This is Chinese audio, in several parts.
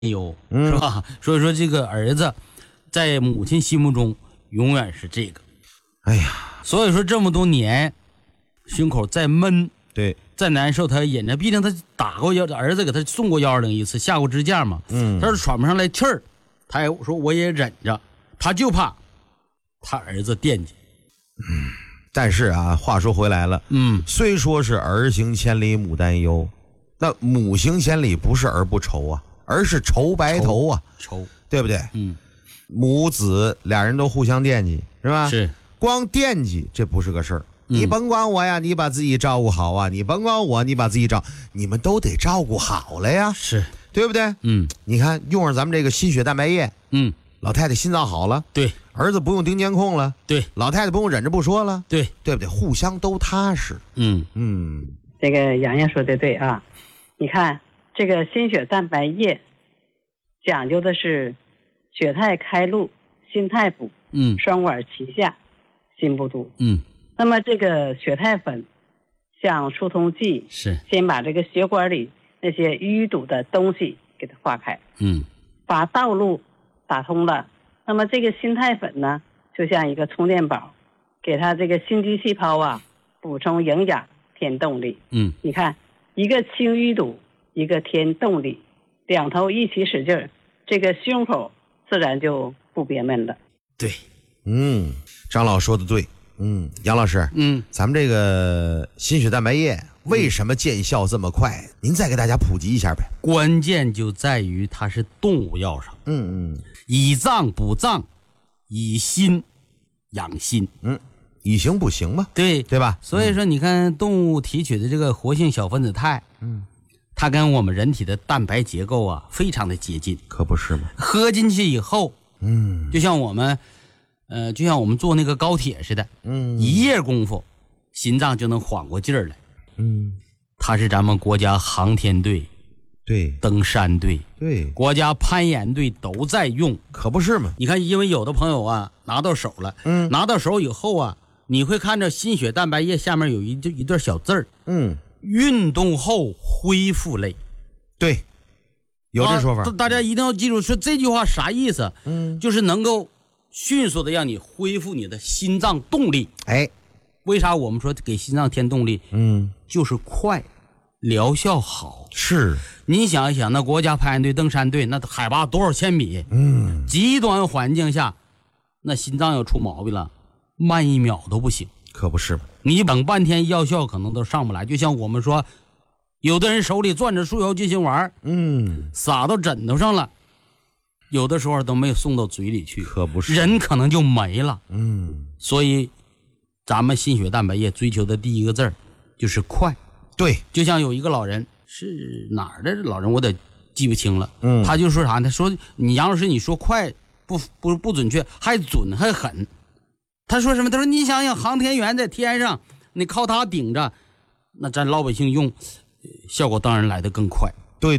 忧，是吧？所以说这个儿子在母亲心目中永远是这个。 哎呀， 所以说这么多年，胸口再闷， 对， 再难受，他忍着。毕竟他打过儿子给他送过120一次，下过支架嘛。他是喘不上来气儿，他也说我也忍着，他就怕他儿子惦记。 但是啊，话说回来了，虽说是儿行千里母担忧，那母行千里不是儿不愁啊，而是愁白头啊， 愁， 对不对？母子俩人都互相惦记，是吧？ 是， 光惦记这不是个事儿。你甭管我呀，你把自己照顾好啊；你甭管我，你把自己你们都得照顾好了呀， 是对不对？你看用上咱们这个心血蛋白液，老太太心脏好了， 对， 儿子不用盯监控了， 对， 老太太不用忍着不说了， 对， 对不对？互相都踏实。 这个洋洋说的对啊，你看这个心血蛋白液讲究的是血态开路，心态补，双管齐下，心不堵。那么这个血态粉像疏通剂， 是先把这个血管里那些淤堵的东西给它化开，把道路打通了。那么这个心态粉呢，就像一个充电宝，给它这个心肌细胞啊补充营养，添动力。你看，一个清淤堵，一个添动力，两头一起使劲儿，这个胸口自然就不憋闷了。 对， 张老说的对。杨老师，咱们这个心血蛋白液为什么见效这么快？您再给大家普及一下呗。 关键就在于它是动物药上，以脏补脏，以心养心， 以形补形嘛， 对吧？ 所以说你看动物提取的这个活性小分子肽，它跟我们人体的蛋白结构啊非常的接近， 可不是吗？ 喝进去以后，就像我们坐那个高铁似的，一夜功夫心脏就能缓过劲儿来。它是咱们国家航天队， 对， 登山队， 对， 国家攀岩队都在用， 可不是吗？ 你看，因为有的朋友啊拿到手了，拿到手以后啊，你会看着心血蛋白液下面有一段小字儿，运动后恢复类， 对，有这说法。 大家一定要记住，说这句话啥意思？就是能够迅速的让你恢复你的心脏动力。为啥我们说给心脏添动力？就是快，疗效好。 是， 你想一想，那国家攀岩队、登山队，那海拔多少千米？极端环境下，那心脏要出毛病了，慢1秒都不行。 可不是吗？ 你等半天，药效可能都上不来。就像我们说，有的人手里攥着束腰救心丸，撒到枕头上了，有的时候都没有送到嘴里去， 可不是， 人可能就没了。所以咱们心血蛋白液追求的第一个字儿就是快。 对， 就像有一个老人，是哪儿的老人我得记不清了，他就说啥呢？说你杨老师你说快不准确，还准还狠。他说什么？他说你想想航天员在天上，你靠他顶着，那咱老百姓用效果当然来得更快。 对。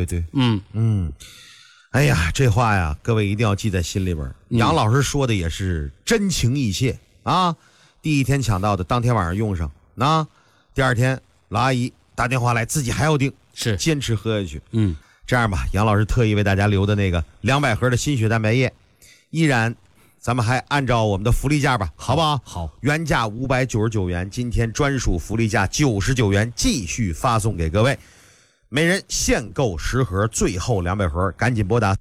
哎呀，这话呀，各位一定要记在心里边。杨老师说的也是真情意切啊！第一天抢到的，当天晚上用上，第二天老阿姨打电话来，自己还要订， 是坚持喝下去。这样吧，杨老师特意为大家留的那个200盒的心血蛋白液，依然咱们还按照我们的福利价吧，好不好？ 好， 原价599元，今天专属福利价99元，继续发送给各位。每人限购10盒，最后200盒，赶紧拨打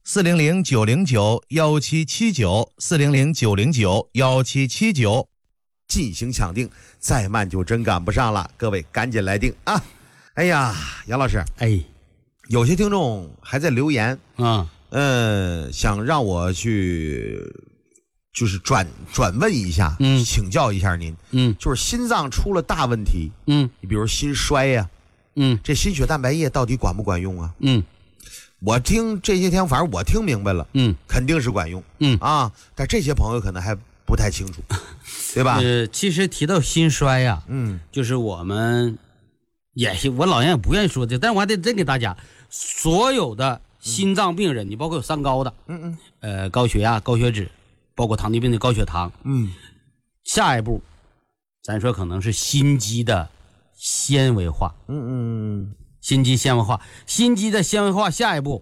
400-909-1779，400-909-1779进行抢订，再慢就真赶不上了，各位赶紧来订啊！哎呀，杨老师，有些听众还在留言，想让我去就是转问一下，请教一下您，就是心脏出了大问题，你比如心衰呀。这心血蛋白液到底管不管用啊？我听这些天，反正我听明白了，肯定是管用，但这些朋友可能还不太清楚，对吧？ 其实提到心衰呀，就是我们我老杨也不愿意说这，但我还得真给大家，所有的心脏病人，你包括有3高的，高血压、高血脂，包括糖尿病的高血糖，下一步，咱说可能是心肌的纤维化，心肌纤维化，心肌的纤维化下一步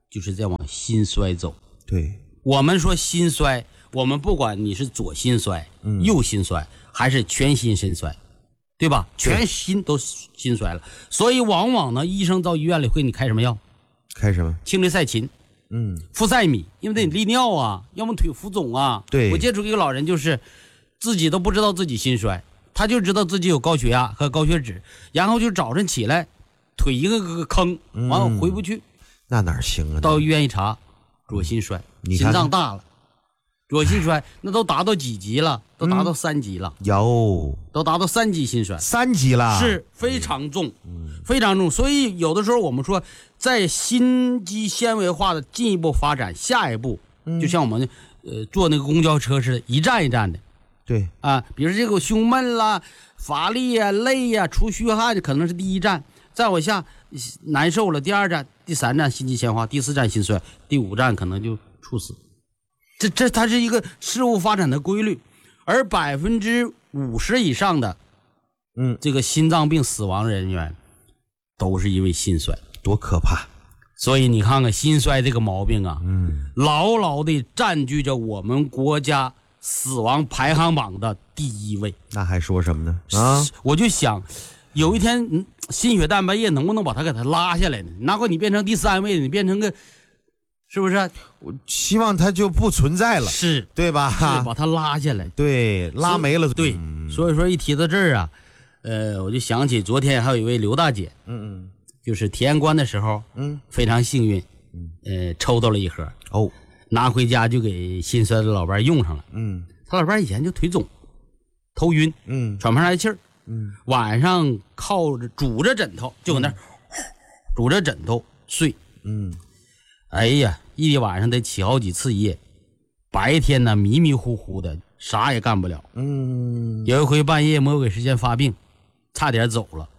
就是在往心衰走。 对， 我们说心衰，我们不管你是左心衰、右心衰，还是全心心衰，对吧？全心都心衰了，所以往往呢，医生到医院里会给你开什么药？ 开什么？ 氢利噻嗪。呋塞米，因为得利尿啊，要么腿浮肿啊。 对， 我接触一个老人，就是自己都不知道自己心衰，他就知道自己有高血压和高血脂，然后就早晨起来腿一个坑，完了回不去。 那哪行啊？ 到医院一查，左心衰，心脏大了。左心衰那都达到几级了？都达到3级了。都达到3级心衰 ，3级了， 是非常重，非常重。所以有的时候我们说，在心肌纤维化的进一步发展，下一步就像我们坐那个公交车似的，一站一站的。 对啊，比如这个胸闷啦、乏力呀、累呀、出虚汗，可能是第一站。再往下难受了，第2站、第3站心肌纤维化，第4站心衰，第5站可能就猝死。这它是一个事物发展的规律，而50%以上的，这个心脏病死亡人员，都是因为心衰， 多可怕！ 所以你看看心衰这个毛病啊，牢牢地占据着我们国家死亡排行榜的第1位。 那还说什么呢？啊， 我就想，有一天心血蛋白液能不能把它给它拉下来呢？哪怕你变成第3位，你变成个。是不是？ 我希望它就不存在了， 是对吧？ 是把它拉下来， 对，拉没了。 对，所以说一提到这儿啊，我就想起昨天还有一位刘大姐，就是体验关的时候，非常幸运，抽到了一盒，拿回家就给心衰的老伴用上了，他老伴以前就腿肿、头晕，喘不上来气儿，晚上靠着拄着枕头就搁那拄着枕头睡，哎呀，一晚上得起好几次夜，白天呢迷迷糊糊的，啥也干不了。有一回半夜魔鬼时间发病，差点走了。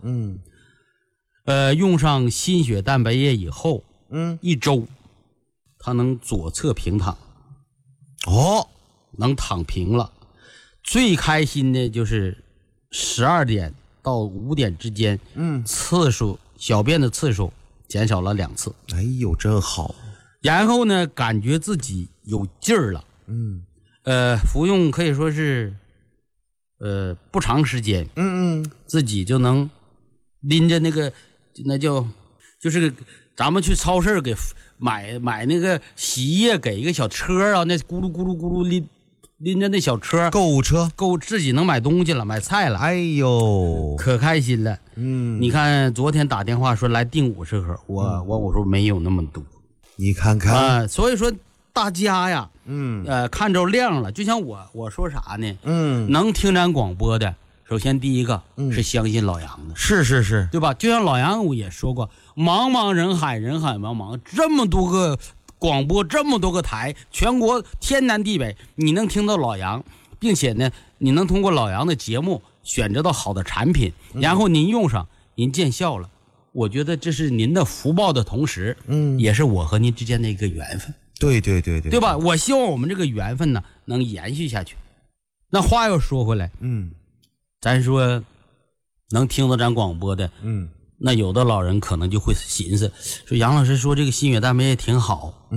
用上心血蛋白液以后，1周，他能左侧平躺。能躺平了。最开心的就是12点到5点之间，次数小便的次数减少了2次。 哎呦，真好。 然后呢，感觉自己有劲儿了。服用可以说是不长时间，自己就能拎着那个就是咱们去超市给买那个洗衣液，给一个小车啊，那咕噜咕噜咕噜拎着那小车， 购物车， 自己能买东西了，买菜了。 哎呦， 可开心了。你看昨天打电话说来订50盒，我说没有那么多。 你看看所以说大家呀，看着量了，就像我说啥呢？能听咱广播的，首先第一个是相信老杨的， 是， 对吧？就像老杨我也说过，茫茫人海，人海茫茫，这么多个广播，这么多个台，全国天南地北，你能听到老杨，并且呢，你能通过老杨的节目选择到好的产品，然后您用上，您见效了。我觉得这是您的福报的同时，也是我和您之间的一个缘分。对吧？我希望我们这个缘分呢能延续下去。那话又说回来，咱说能听到咱广播的，那有的老人可能就会寻思，说杨老师说这个心血蛋白液挺好，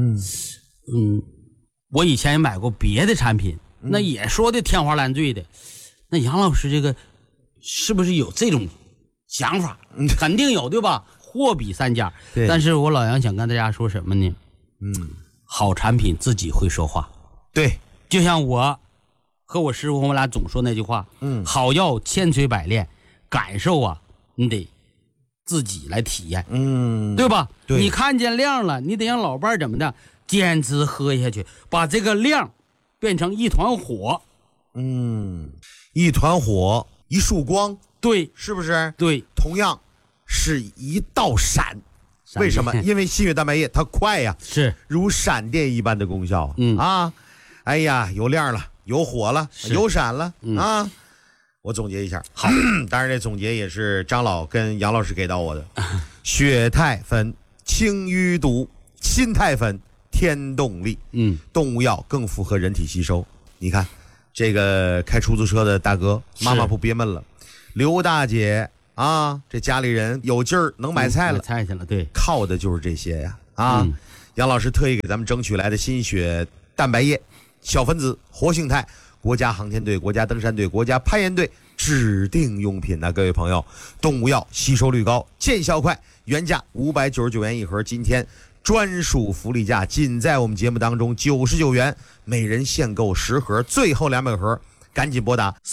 我以前也买过别的产品，那也说的天花乱坠的，那杨老师这个是不是有这种想法？肯定有，对吧？货比三家。但是我老杨想跟大家说什么呢？好产品自己会说话。 对， 就像我和我师傅，我们俩总说那句话，好药千锤百炼，感受啊，你得自己来体验，对吧？ 对， 你看见量了，你得让老伴怎么的，坚持喝下去，把这个量变成一团火。 一团火，一束光， 对， 是不是？ 对， 同样是一道闪。为什么？因为心血蛋白液它快呀， 是如闪电一般的功效。哎呀，有亮了，有火了，有闪了啊！我总结一下，好，当然这总结也是张老跟杨老师给到我的。血肽粉清淤毒，心肽粉添动力。动物药更符合人体吸收。你看这个开出租车的大哥，妈妈不憋闷了，刘大姐啊，这家里人有劲儿，能买菜了， 买菜去了，对， 靠的就是这些呀杨老师特意给咱们争取来的心血蛋白液小分子活性肽，国家航天队、国家登山队、国家攀岩队指定用品呢，各位朋友，动物药吸收率高，见效快，原价599元一盒，今天专属福利价，仅在我们节目当中99元，每人限购10盒，最后200盒，赶紧拨打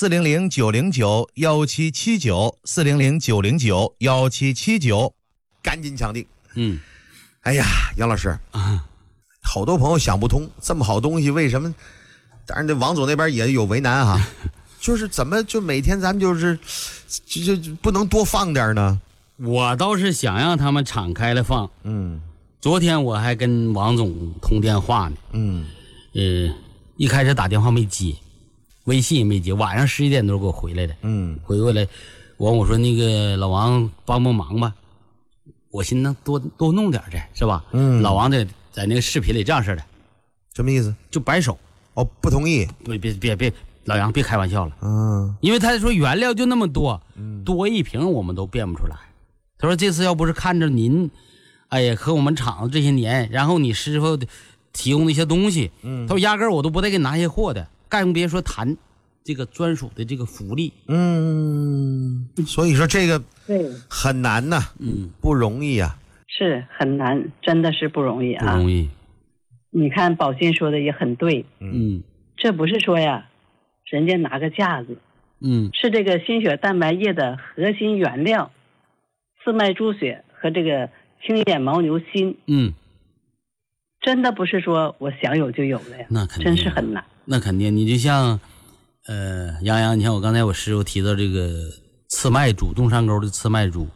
400-909-1779，400-909-1779，赶紧抢定。哎呀，杨老师好多朋友想不通，这么好东西为什么？当然，这王总那边也有为难哈，就是怎么就每天咱们就不能多放点呢？ 我倒是想让他们敞开了放。昨天我还跟王总通电话呢。一开始打电话没接，微信也没接，晚上11点多给我回来的。回过来，我说那个老王帮忙吧，我寻思多弄点去，是吧？老王在那个视频里这样式的， 什么意思？ 就摆手。 不同意。 别，老杨别开玩笑了。因为他说原料就那么多，多一瓶我们都变不出来。他说这次要不是看着您，哎呀，和我们厂子这些年，然后你师傅提供的一些东西，他说压根儿我都不带给你拿些货的，更别说谈这个专属的这个福利。 所以说这个很难呐，不容易啊。 是很难，真的是不容易啊， 不容易。 你看宝鑫说的也很对，这不是说呀，人家拿个架子，是这个心血蛋白液的核心原料，刺脉猪血和这个青眼牦牛心，真的不是说我想有就有了呀， 那肯定真是很难。 那肯定，你就像，杨，你看我刚才我师傅提到这个刺脉猪，东山沟的刺脉猪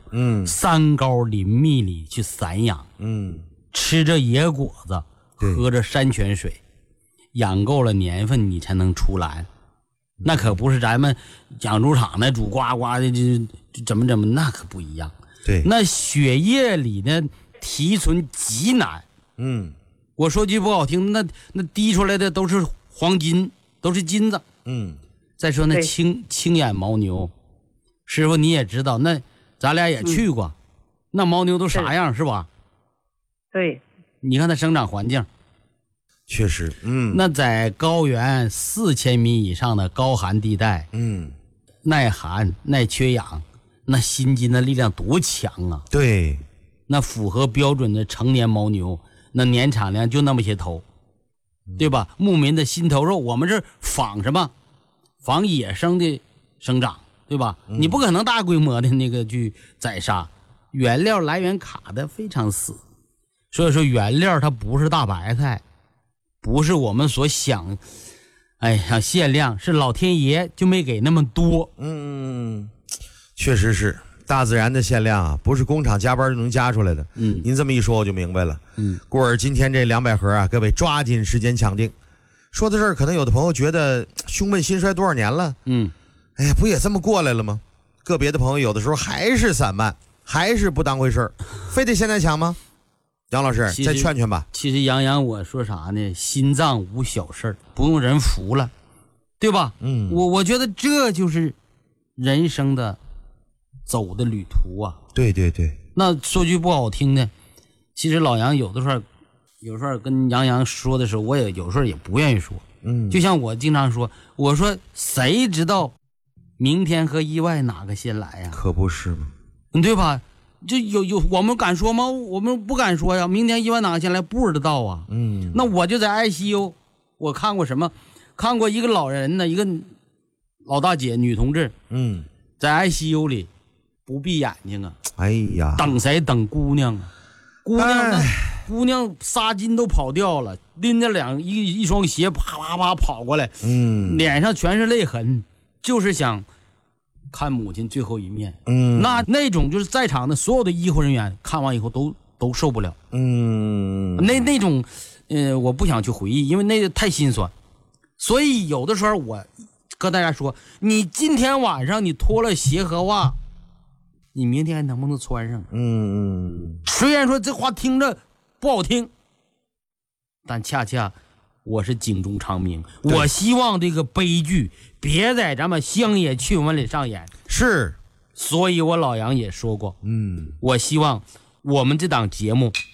，3高林密里去散养，吃着野果子。喝着山泉水，养够了年份你才能出栏，那可不是咱们养猪场的猪呱呱的就怎么那可不一样。 对， 那血液里呢提纯极难。我说句不好听，那滴出来的都是黄金，都是金子。再说那青眼牦牛，师傅你也知道，那咱俩也去过，那牦牛都啥样是吧？ 对。 你看它生长环境， 确实， 那在高原4000米以上的高寒地带，耐寒耐缺氧，那心筋的力量多强啊！ 对， 那符合标准的成年牦牛，那年产量就那么些头，对吧？牧民的心头肉，我们这仿什么？仿野生的生长，对吧？你不可能大规模的那个去宰杀，原料来源卡的非常死。所以说原料它不是大白菜，不是我们所想，限量，是老天爷就没给那么多。 确实是大自然的限量啊，不是工厂加班就能加出来的。您这么一说我就明白了。故而今天这200盒啊，各位抓紧时间抢定。说到这儿，可能有的朋友觉得胸闷心衰多少年了？哎呀，不也这么过来了吗？个别的朋友有的时候还是散漫，还是不当回事儿，非得现在抢吗？杨老师再劝劝吧。 其实杨我说啥呢，心脏无小事儿，不用人服了，对吧？我觉得这就是人生的走的旅途啊。 对， 那说句不好听的，其实老杨有时候跟杨说的时候，我也有时候也不愿意说。就像我经常说，我说谁知道明天和意外哪个先来呀？ 可不是吗？ 对吧？就有我们敢说吗？我们不敢说呀。明天意外哪个先来不知道啊。那我就在 ICU， 我看过什么？看过一个老人呢，一个老大姐女同志，在 ICU 里不闭眼睛啊。 哎呀， 等谁？等姑娘啊！姑娘纱巾都跑掉了，拎着一双鞋啪啪啪跑过来，脸上全是泪痕，就是想看母亲最后一面。那种就是在场的所有的医护人员看完以后都受不了。那种我不想去回忆，因为那个太心酸。所以有的时候我跟大家说，你今天晚上你脱了鞋和袜，你明天还能不能穿上？虽然说这话听着不好听，但恰恰我是警钟长鸣。我希望这个悲剧别在咱们乡野趣闻里上演。 是， 所以我老杨也说过，我希望我们这档节目